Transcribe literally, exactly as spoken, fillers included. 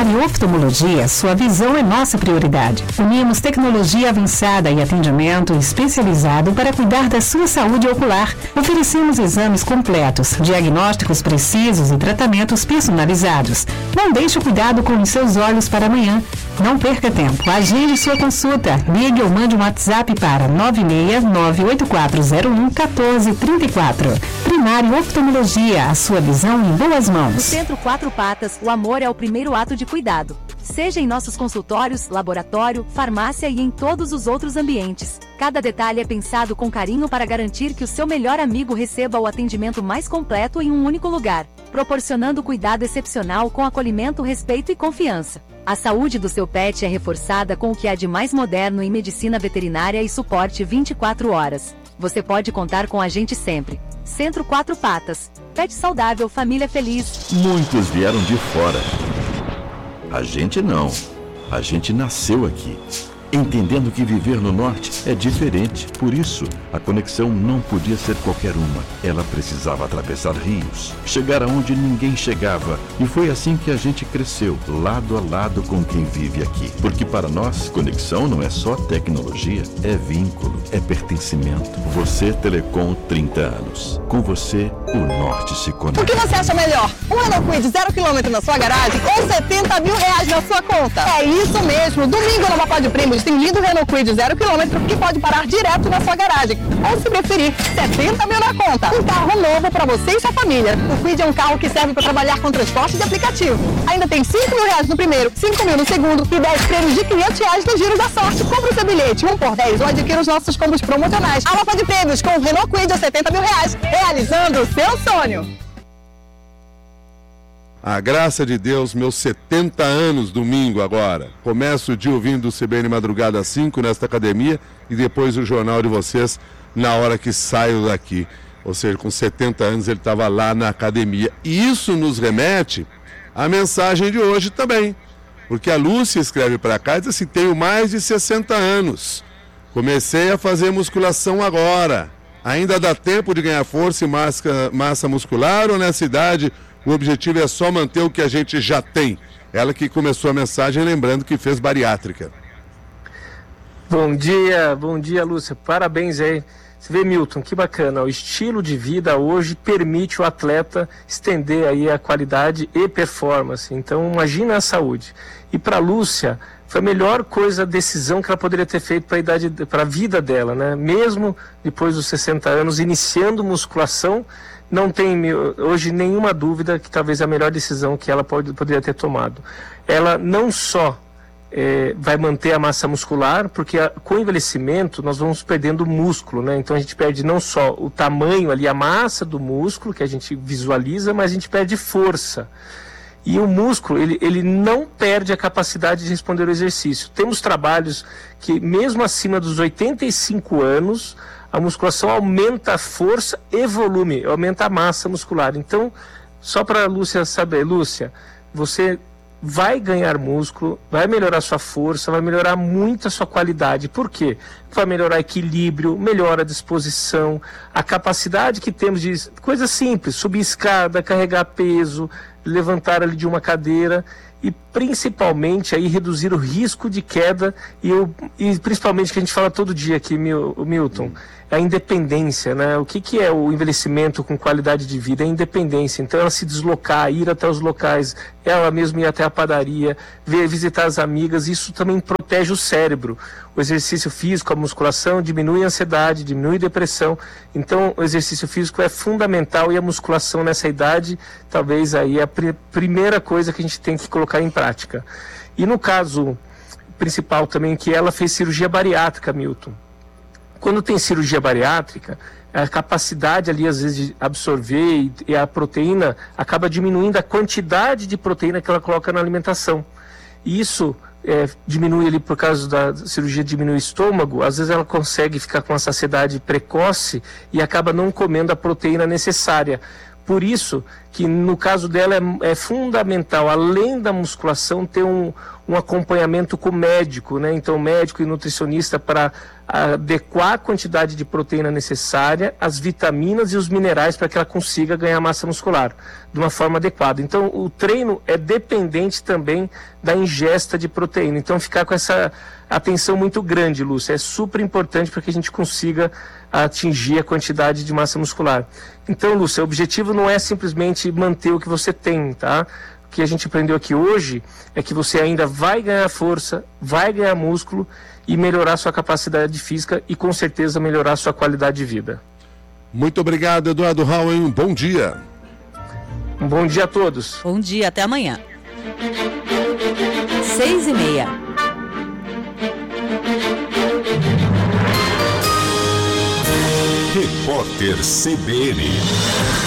Primário Oftalmologia, sua visão é nossa prioridade. Unimos tecnologia avançada e atendimento especializado para cuidar da sua saúde ocular. Oferecemos exames completos, diagnósticos precisos e tratamentos personalizados. Não deixe o cuidado com os seus olhos para amanhã. Não perca tempo. Agende sua consulta. Ligue ou mande um WhatsApp para nove seis nove oito quatro zero um um quatro três quatro. Primário Oftalmologia, a sua visão em boas mãos. No Centro Quatro Patas, o amor é o primeiro ato de cuidado. Seja em nossos consultórios, laboratório, farmácia e em todos os outros ambientes. Cada detalhe é pensado com carinho para garantir que o seu melhor amigo receba o atendimento mais completo em um único lugar, proporcionando cuidado excepcional com acolhimento, respeito e confiança. A saúde do seu pet é reforçada com o que há de mais moderno em medicina veterinária e suporte vinte e quatro horas. Você pode contar com a gente sempre. Centro Quatro Patas. Pet saudável, família feliz. Muitos vieram de fora. A gente não. A gente nasceu aqui, entendendo que viver no norte é diferente. Por isso, a conexão não podia ser qualquer uma. Ela precisava atravessar rios, chegar aonde ninguém chegava. E foi assim que a gente cresceu, lado a lado com quem vive aqui. Porque para nós, conexão não é só tecnologia, é vínculo, é pertencimento. Você, Telecom, trinta anos. Com você, o norte se conecta. O que você acha melhor? Um Renault Kwid zero quilômetro na sua garagem ou setenta mil reais na sua conta? É isso mesmo. Domingo na Mapá de Prêmios tem lindo Renault Kwid zero quilômetro que pode parar direto na sua garagem. Ou se preferir, setenta mil na conta. Um carro novo para você e sua família. O Kwid é um carro que serve para trabalhar com transporte de aplicativo. Ainda tem cinco mil reais no primeiro, cinco mil no segundo e dez prêmios de quinhentos reais no Giro da Sorte. Compre o seu bilhete um por dez ou adquira os nossos combos promocionais. A Mapá de Prêmios com o Renault Kwid a setenta mil reais, realizando o seu sonho. A graça de Deus, meus setenta anos domingo agora. Começo o dia ouvindo o C B N Madrugada às cinco nesta academia e depois o jornal de vocês na hora que saio daqui. Ou seja, com setenta anos ele estava lá na academia. E isso nos remete à mensagem de hoje também. Porque a Lúcia escreve para cá e diz assim, tenho mais de sessenta anos. Comecei a fazer musculação agora. Ainda dá tempo de ganhar força e massa, massa muscular ou nessa idade o objetivo é só manter o que a gente já tem? Ela que começou a mensagem lembrando que fez bariátrica. Bom dia, bom dia, Lúcia. Parabéns aí. Você vê, Milton, que bacana. O estilo de vida hoje permite o atleta estender aí a qualidade e performance. Então, imagina a saúde. E para a Lúcia, foi a melhor coisa, a decisão que ela poderia ter feito para a idade, para a vida dela, né? Mesmo depois dos sessenta anos, iniciando musculação, não tem hoje nenhuma dúvida que talvez a melhor decisão que ela pode, poderia ter tomado. Ela não só é, vai manter a massa muscular, porque a, com o envelhecimento nós vamos perdendo músculo, né? Então a gente perde não só o tamanho ali, a massa do músculo que a gente visualiza, mas a gente perde força. E o músculo, ele, ele não perde a capacidade de responder ao exercício. Temos trabalhos que mesmo acima dos oitenta e cinco anos, a musculação aumenta a força e volume, aumenta a massa muscular. Então, só para a Lúcia saber, Lúcia, você vai ganhar músculo, vai melhorar sua força, vai melhorar muito a sua qualidade. Por quê? Vai melhorar equilíbrio, melhora a disposição, a capacidade que temos de coisas simples, subir escada, carregar peso, levantar ali de uma cadeira e principalmente aí reduzir o risco de queda e, o, e principalmente que a gente fala todo dia aqui, Mil, Milton, a independência, né? O que, que é o envelhecimento com qualidade de vida? É a independência. Então ela se deslocar, ir até os locais, ela mesma ir até a padaria, ver, visitar as amigas, isso também protege o cérebro. O exercício físico, a musculação diminui a ansiedade, diminui a depressão. Então o exercício físico é fundamental e a musculação nessa idade talvez aí é a pr- primeira coisa que a gente tem que colocar em prática. E no caso principal também que ela fez cirurgia bariátrica, Milton. Quando tem cirurgia bariátrica, a capacidade ali às vezes de absorver e, e a proteína acaba diminuindo a quantidade de proteína que ela coloca na alimentação. E isso é, diminui ali por causa da cirurgia, diminui o estômago, às vezes ela consegue ficar com a saciedade precoce e acaba não comendo a proteína necessária. Por isso que no caso dela é, é fundamental, além da musculação, ter um, um acompanhamento com o médico, né? Então, médico e nutricionista para adequar a quantidade de proteína necessária, as vitaminas e os minerais para que ela consiga ganhar massa muscular de uma forma adequada. Então, o treino é dependente também da ingesta de proteína. Então, ficar com essa atenção muito grande, Lúcia, é super importante para que a gente consiga atingir a quantidade de massa muscular. Então, Lúcia, o objetivo não é simplesmente manter o que você tem, tá? O que a gente aprendeu aqui hoje é que você ainda vai ganhar força, vai ganhar músculo e melhorar sua capacidade física e, com certeza, melhorar sua qualidade de vida. Muito obrigado, Eduardo Rauen. Um bom dia. Um bom dia a todos. Bom dia, até amanhã. Seis e meia. Repórter C B N.